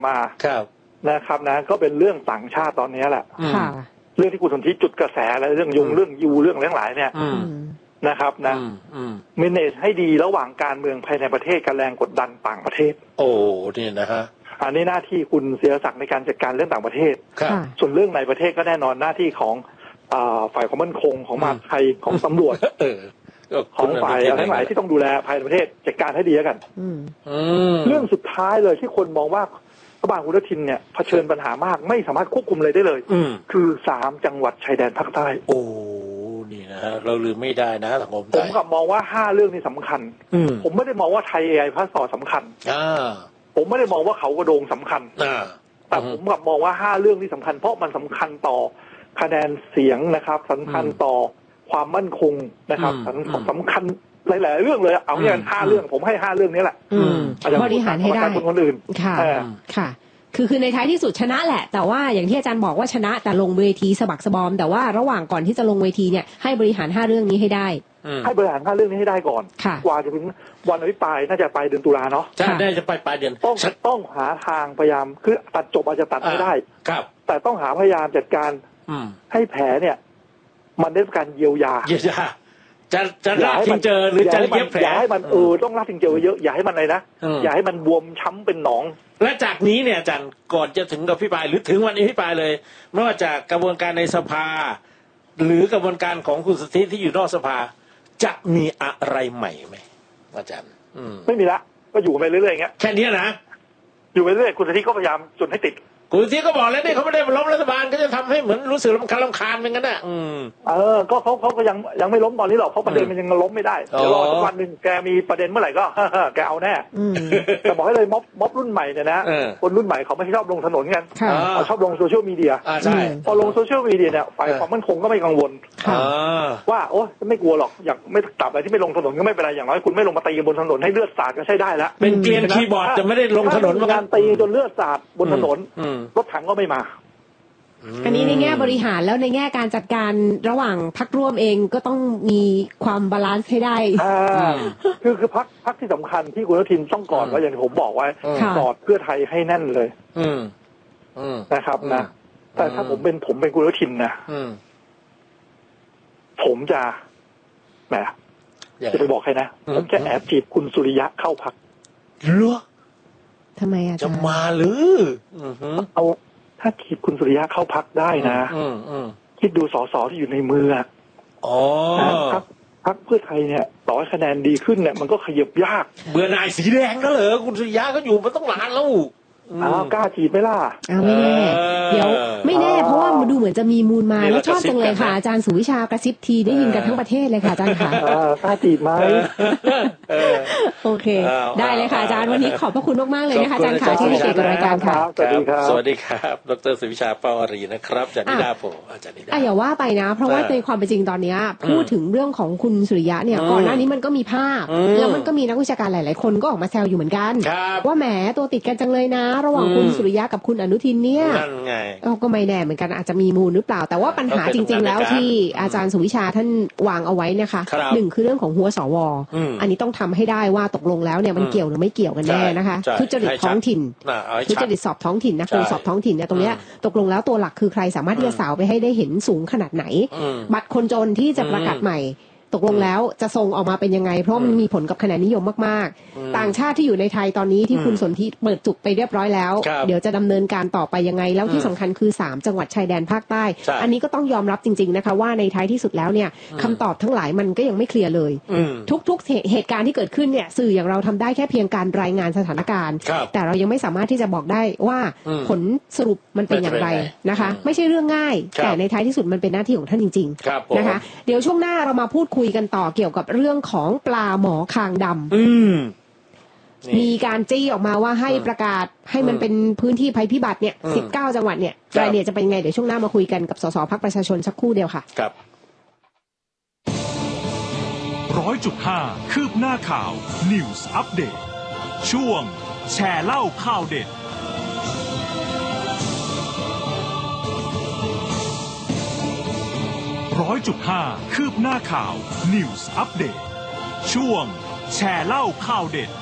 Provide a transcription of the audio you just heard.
มานะครับนะก็เป็นเรื่องต่างชาติตอนนี้แหละเรื่องที่คุณสนธิจุดกระแสอะไรเรื่องเรื่องยูเรื่องหลายเนี่ยนะครับนะเมเนจให้ดีระหว่างการเมืองภายในประเทศกับแรงกดดันต่างประเทศโอ้นี่นะฮะอันนี้หน้าที่คุณเสียศักดิ์ในการจัดการเรื่องต่างประเทศส่วนเรื่องในประเทศก็แน่นอนหน้าที่ของฝ่ายความมั่นคงของมหาดไทยของตำรวจของฝ่ายทั้งหลายที่ต้องดูแลภายในประเทศจัดการให้ดีแล้วกันเรื่องสุดท้ายเลยที่คนมองว่ารัฐบาลคุณอนุทินเนี่ยเผชิญปัญหามากไม่สามารถควบคุมเลยได้เลยคือ3จังหวัดชายแดนภาคใต้โอ้นี่นะฮะเราลืมไม่ได้นะสังคมผมกับมองว่า5เรื่องนี้สำคัญผมไม่ได้มองว่าไทย AI พาสปอร์ตสำคัญผมไม่ได้มองว่าเขากระโดงสำคัญแต่ผมกับมองว่า5เรื่องนี้สำคัญเพราะมันสำคัญต่อคะแนนเสียงนะครับสำคัญต่อความมั่นคงนะครับสำคัญหลายๆเรื่องเลยเอาอย่าง5เรื่องผมให้5เรื่องนี้แหละบริหารให้ได้คนอื่นค่ะคือในท้ายที่สุดชนะแหละแต่ว่าอย่างที่อาจารย์บอกว่าชนะแต่ลงเวทีสะบักสะบอมแต่ว่าระหว่างก่อนที่จะลงเวทีเนี่ยให้บริหาร5เรื่องนี้ให้ได้ให้บริหาร5เรื่องนี้ให้ได้ก่อนกว่าจะถึงวันอภิปรายน่าจะปลายเดือนตุลาเนาะใช่ได้จะปลายเดือนต้องหาทางพยายามคือตัดจบอาจจะตัดไม่ได้แต่ต้องหาพยายามจัดการให้แผลเนี่ยมันได้การเยียวยาจะลากถึงเจอหรือจะเย็บแผลอย่าให้มันต้องลากถึงเจอเยอะอย่าให้มันอะไรนะอย่าให้มันบวมช้ำเป็นหนองและจากนี้เนี่ยอาจารย์ก่อนจะถึงอภิปรายหรือถึงวันอภิปรายเลยไม่ว่าจากกระบวนการในสภาหรือกระบวนการของคุณสนธิที่อยู่นอกสภาจะมีอะไรใหม่ไหมอาจารย์ไม่มีละก็อยู่ไปเรื่อยๆอย่างเงี้ยแค่นี้นะอยู่ไปเรื่อยคุณสนธิก็พยายามจนให้ติดคุณที่ก็บอกแล้วนี่เขาไม่ได้มาล้มรัฐบาลก็จะทำให้เหมือนรู้สึกรำคาญเป็นกันน่ะก็เขาก็ยังไม่ล้มตอนนี้หรอกเพราะประเด็นมันยังล้มไม่ได้เดี๋ยวรอสักวันหนึ่งแกมีประเด็นเมื่อไหร่ก็แกเอาแน่แต่บอกให้เลยม็อบรุ่นใหม่เนี่ยนะคนรุ่นใหม่เขาไม่ชอบลงถนนกันเขาชอบลงโซเชียลมีเดียพอลงโซเชียลมีเดียเนี่ยฝ่ายความมั่นคงก็ไม่กังวลว่าโอ๊ยไม่กลัวหรอกอยากไม่ตับอะไรที่ไม่ลงถนนก็ไม่เป็นไรอย่างน้อยคุณไม่ลงมาตีบนถนนให้เลือดสาดก็ใช้ได้แล้วเป็นเกลียนคีย์บอร์ดจะไม่ได้ลงถนนงานตีจนเลือดสาดบนถนนรถถังก็ไม่มาอันนี้ในแง่บริหารแล้วในแง่การจัดการระหว่างพรรคร่วมเองก็ต้องมีความบาลานซ์ให้ได้คือพรรคที่สำคัญที่คุณอนุทินต้องกอดก็อย่างที่ผมบอกไว้กอดเพื่อไทยให้แน่นเลยนะครับนะแต่ถ้าผมเป็นคุณอนุทินนะผมจะแหมจะไปบอกใครนะผมจะแอบจีบคุณสุริยะเข้าพรรคเหรอทำไมอาจารย์จะมาหรือเอาถ้าคิดคุณสุริยะเข้าพรรคได้นะคิดดูสสที่อยู่ในมือพรรคเพื่อไทยเนี่ยต่อให้คะแนนดีขึ้นเนี่ยมันก็ขยับยากเบื่อหน่ายสีแดงก็เหรอคุณสุริยะก็อยู่มาต้องนานแล้วกล้าจีบไหมล่ะไม่แน่เดี๋ยวไม่แน่เพราะว่ามันดูเหมือนจะมีมูลมาแล้วชอบจังเลยค่ะอาจารย์สุวิชากระซิบทีได้ยินกันทั้งประเทศเลยค่ะอาจารย์ค่ะกล้าจีบไหมโอเคได้เลยค่ะอาจารย์วันนี้ขอบพระคุณมากๆเลยนะคะอาจารย์ค่ะที่ให้เกียรติกับรายการค่ะสวัสดีครับสวัสดีครับดร.สุวิชาเป้าอารีนะครับจากนิดาโพอาจารย์นิดาอย่าว่าไปนะเพราะว่าในความเป็นจริงตอนนี้พูดถึงเรื่องของคุณสุริยะเนี่ยก่อนหน้านี้มันก็มีภาพแล้วมันก็มีนักวิชาการหลายๆคนก็ออกมาแซวอยู่เหมือนกันว่าแหมตัวติดกันจังเลยนะระหว่างคุณสุริยะกับคุณอนุทินเนี่ยก็ไม่แน่เหมือนกันอาจจะมีมูลหรือเปล่าแต่ว่าปัญหาจริงๆแล้วที่อาจารย์สุวิชาท่านวางเอาไว้นะคะ1คือเรื่องของหัวสวอันนี้ต้องทำให้ได้ว่าตกลงแล้วเนี่ยมันเกี่ยวหรือไม่เกี่ยวกันแน่นะคะทุจริตท้องถิ่นทุจริตสอบท้องถิ่นนะคือสอบท้องถิ่นเนี่ยตรงเนี้ยตกลงแล้วตัวหลักคือใครสามารถที่จะสาวไปให้ได้เห็นสูงขนาดไหนบัตรคนจนที่จะประกาศใหม่ตกลงแล้วจะส่งออกมาเป็นยังไงเพราะมันมีผลกับคะแนนนิยมมากๆต่างชาติที่อยู่ในไทยตอนนี้ที่คุณสนธิเปิดจุกไปเรียบร้อยแล้วเดี๋ยวจะดำเนินการต่อไปยังไงแล้วที่สำคัญคือ3จังหวัดชายแดนภาคใต้อันนี้ก็ต้องยอมรับจริงๆนะคะว่าในท้ายที่สุดแล้วเนี่ยคำตอบทั้งหลายมันก็ยังไม่เคลียร์เลยทุกๆเหตุการณ์ที่เกิดขึ้นเนี่ยสื่ออย่างเราทำได้แค่เพียงการรายงานสถานการณ์แต่เรายังไม่สามารถที่จะบอกได้ว่าผลสรุปมันเป็นอย่างไรนะคะไม่ใช่เรื่องง่ายแต่ในท้ายที่สุดมันเป็นหน้าที่ของท่านจริงๆนะคะเดี๋ยวช่วงหน้าเรามาพูดคุยกันต่อเกี่ยวกับเรื่องของปลาหมอคางดำมีการจี้ออกมาว่าให้ประกาศให้มันเป็นพื้นที่ภัยพิบัติเนี่ย19จังหวัดเนี่ยรายละเอียดจะเป็นไงเดี๋ยวช่วงหน้ามาคุยกันกับสสพรรคประชาชนสักครู่เดียวค่ะครับ 100.5 คืบหน้าข่าว News Update ช่วงแชร์เล่าข่าวเด็ด100.5 คืบหน้าข่าว News Update ช่วงแชร์เล่าข่าวเด็ด